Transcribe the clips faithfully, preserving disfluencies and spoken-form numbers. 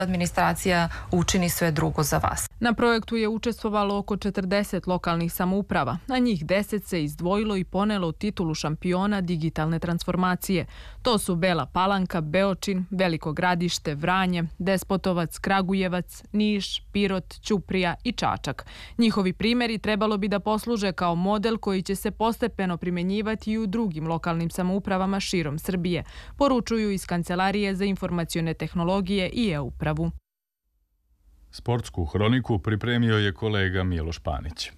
Administracija učini sve drugo za vas. Na projektu je učestvovalo oko četrdeset lokalnih samouprava, a njih deset se izdvojilo i ponelo titulu šampiona digitalne transformacije. To su Bela Palanka, Beočin, Veliko Gradište, Vranje, Despotovac, Kragujevac, Niš, Pirot, Ćuprija i Čačak. Njihovi primjeri trebalo bi da posluže kao model koji će se postepeno primenjivati i u drugim lokalnim samoupravama širom Srbije, poručuju iz Kancelarije za informacione tehnologije i e-upravu. Sportsku hroniku pripremio je kolega Miloš Panić.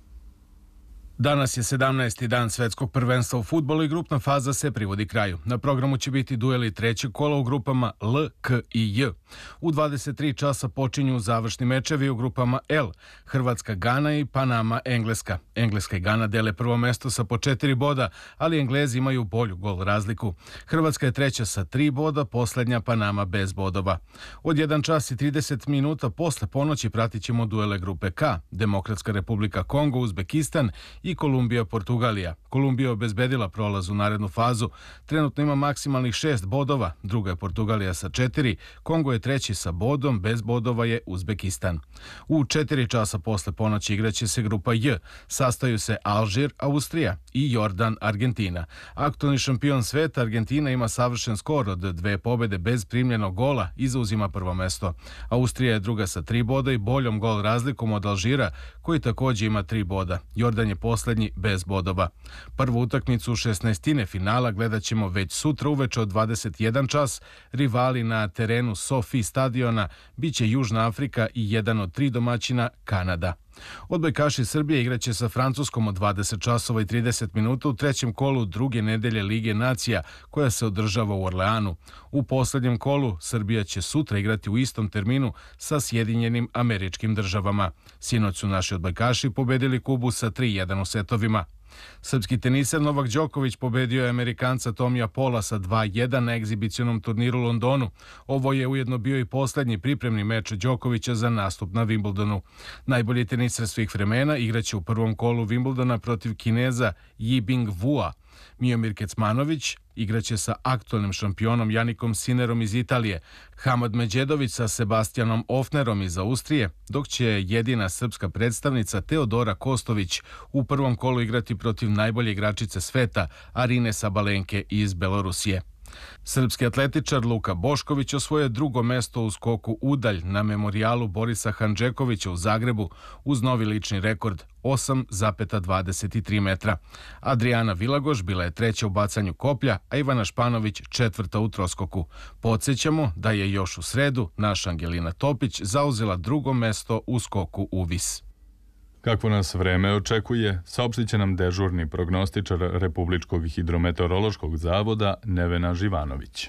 Danas je sedamnaesti dan svetskog prvenstva u fudbalu i grupna faza se privodi kraju. Na programu će biti dueli trećeg kola u grupama L, K i J. U dvadeset tri časa počinju završni mečevi u grupama L. Hrvatska, Gana i Panama, Engleska. Engleska i Gana dele prvo mesto sa po četiri boda, ali Englezi imaju bolju gol razliku. Hrvatska je treća sa tri boda, poslednja Panama bez bodova. Od jedan čas i trideset minuta posle ponoći pratit ćemo duele grupe K. Demokratska republika Kongo, Uzbekistan i Kolumbija, Portugalija. Kolumbija obezbedila prolaz u narednu fazu. Trenutno ima maksimalnih šest bodova, druga je Portugalija sa četiri, Kongo je treći sa bodom, bez bodova je Uzbekistan. U četiri časa posle ponoći igraće se grupa J. Sastaju se Alžir, Austrija i Jordan, Argentina. Aktualni šampion sveta Argentina ima savršen skor od dve pobede bez primljenog gola i zauzima prvo mesto. Austrija je druga sa tri boda i boljom gol razlikom od Alžira, koji također ima tri boda. Jordan je poslednji bez bodova. Prvu utakmicu u šesnaestine finala gledat ćemo već sutra uveče od dvadeset jedan čas. Rivali na terenu Sofi stadiona biće Južna Afrika i jedan od tri domaćina Kanada. Odbojkaši Srbije igraće sa Francuskom od dvadeset časova i trideset minuta u trećem kolu druge nedelje Lige nacija koja se održava u Orleanu. U poslednjem kolu Srbija će sutra igrati u istom terminu sa Sjedinjenim Američkim Državama. Sinoć su naši odbojkaši pobedili Kubu sa tri jedan u setovima. Srpski teniser Novak Đoković pobedio je Amerikanca Tomija Pola sa dva jedan na egzibicionom turniru u Londonu. Ovo je ujedno bio i poslednji pripremni meč Đokovića za nastup na Wimbledonu. Najbolji teniser svih vremena igraće u prvom kolu Wimbledona protiv Kineza Yibing Wua. Miomir Kecmanović igraće sa aktualnim šampionom Janikom Sinerom iz Italije, Hamad Međedović sa Sebastianom Ofnerom iz Austrije, dok će jedina srpska predstavnica Teodora Kostović u prvom kolu igrati protiv najbolje igračice sveta Arine Sabalenke iz Belorusije. Srpski atletičar Luka Bošković osvojio drugo mesto u skoku udalj na memorijalu Borisa Handžekovića u Zagrebu uz novi lični rekord osam zarez dvadeset tri metra. Adriana Vilagoš bila je treća u bacanju koplja, a Ivana Španović četvrta u troskoku. Podsjećamo da je još u sredu naša Angelina Topić zauzela drugo mesto u skoku u vis. Kakvo nas vreme očekuje, saopštit će nam dežurni prognostičar Republičkog hidrometeorološkog zavoda Nevena Živanović.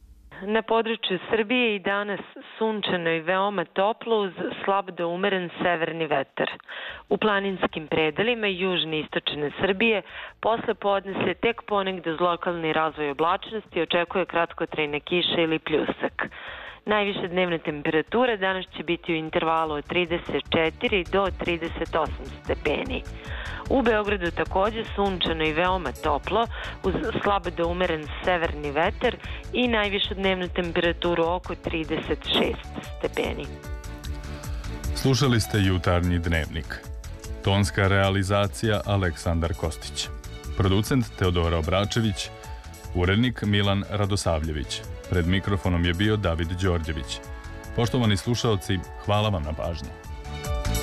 Na području Srbije i danas sunčano i veoma toplo uz slab do umeren severni vetar. U planinskim predelima južne i istočne Srbije posle podne se tek ponegde uz lokalni razvoj oblačnosti očekuje kratkotrajna kiša ili pljusak. Najviše dnevne temperature danas će biti u intervalu od trideset četiri do trideset osam stepeni. U Beogradu također sunčano i veoma toplo uz slabo do umeren severni vetar i najvišu dnevnu temperaturu oko trideset šest stepeni. Slušali ste Jutarnji dnevnik. Tonska realizacija Aleksandar Kostić. Producent Teodora Obračević. Urednik Milan Radosavljević. Pred mikrofonom je bio David Đorđević. Poštovani slušaoci, hvala vam na pažnji.